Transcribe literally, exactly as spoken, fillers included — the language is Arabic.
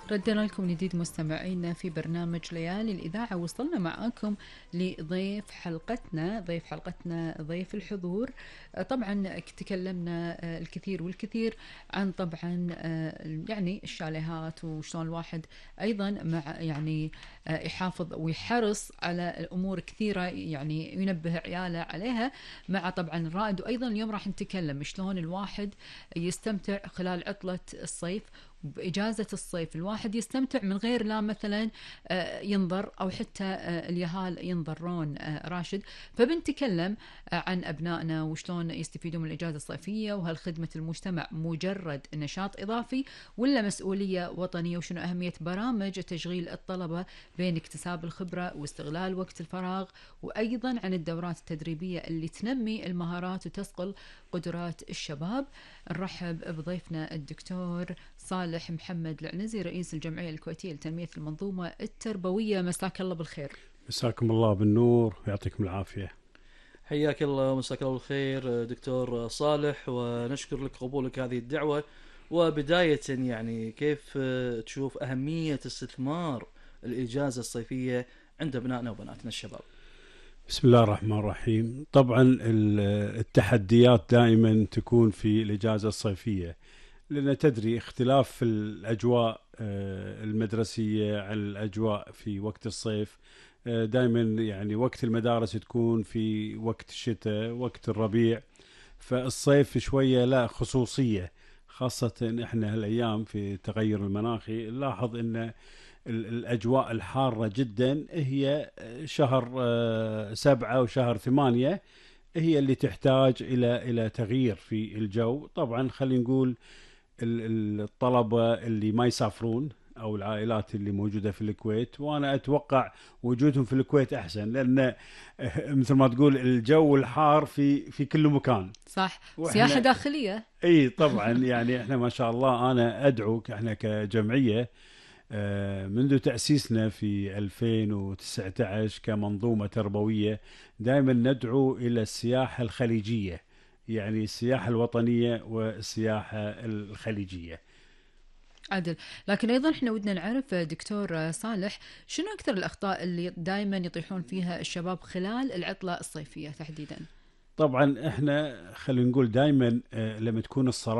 ردنا لكم من جديد مستمعينا في برنامج ليالي الإذاعة. وصلنا معاكم لضيف حلقتنا ضيف حلقتنا ضيف الحضور. طبعا تكلمنا الكثير والكثير عن طبعا يعني الشاليهات وشلون الواحد أيضا مع يعني يحافظ ويحرص على الأمور كثيرة يعني ينبه عياله عليها مع طبعا الرائد. وأيضا اليوم راح نتكلم شلون الواحد يستمتع خلال عطلة الصيف بإجازة الصيف. الواحد يستمتع من غير لا مثلا ينظر أو حتى اليهال ينظرون راشد. فبنتكلم عن أبنائنا وشلون يستفيدون من الإجازة الصيفية، وهل خدمة المجتمع مجرد نشاط إضافي ولا مسؤولية وطنية، وشنو أهمية برامج تشغيل الطلبة بين اكتساب الخبرة واستغلال وقت الفراغ، وأيضا عن الدورات التدريبية اللي تنمي المهارات وتصقل قدرات الشباب. نرحب بضيفنا الدكتور صالح محمد العنزي رئيس الجمعية الكويتية لتنمية المنظومة التربوية. مساك الله بالخير. مساكم الله بالنور ويعطيكم العافية. حياك الله ومساك الله بالخير دكتور صالح، ونشكر لك قبولك هذه الدعوة. وبداية يعني كيف تشوف أهمية استثمار الإجازة الصيفية عند أبنائنا وبناتنا الشباب؟ بسم الله الرحمن الرحيم. طبعا التحديات دائما تكون في الإجازة الصيفية، لأن تدري اختلاف الأجواء المدرسية عن الأجواء في وقت الصيف. دائما يعني وقت المدارس تكون في وقت الشتاء، وقت الربيع، فالصيف شوية لا خصوصية، خاصة احنا هالأيام في التغير المناخي نلاحظ ان الأجواء الحارة جدا هي شهر سبعة وشهر ثمانية هي اللي تحتاج إلى إلى تغيير في الجو. طبعا خلينا نقول الطلبة اللي ما يسافرون أو العائلات اللي موجودة في الكويت، وأنا أتوقع وجودهم في الكويت أحسن، لأن مثل ما تقول الجو الحار في في كل مكان. صح، سياحة داخلية. أي طبعا يعني إحنا ما شاء الله أنا أدعو إحنا كجمعية منذ تأسيسنا في ألفين وتسعة عشر كمنظومة تربوية دائما ندعو إلى السياحة الخليجية، يعني السياحة الوطنية والسياحة الخليجية. عدل. لكن أيضا احنا ودنا نعرف دكتور صالح شنو أكثر الأخطاء اللي دائما يطيحون فيها الشباب خلال العطلة الصيفية تحديدا؟ طبعا احنا خلينا نقول دائما لما تكون الصراحة